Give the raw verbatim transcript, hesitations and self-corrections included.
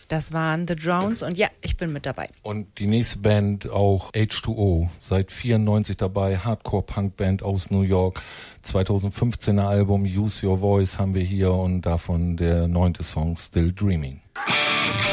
Das waren The Drones und ja, ich bin mit dabei. Und die nächste Band auch H zwei O, seit vierundneunzig dabei, Hardcore-Punk-Band aus New York. zweitausendfünfzehner Album Use Your Voice haben wir hier und davon der neunte Song Still Dreaming.